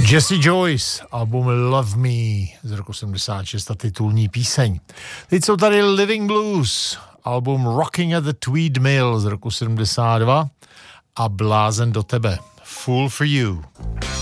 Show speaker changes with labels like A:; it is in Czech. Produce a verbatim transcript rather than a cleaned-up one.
A: Jesse Joyce, album Love Me z roku sedmdesát šest a titulní píseň. Teď jsou tady Living Blues, album Rocking at the Tweed Mill z roku sedmdesát dva a Blázen do tebe, Fool for You.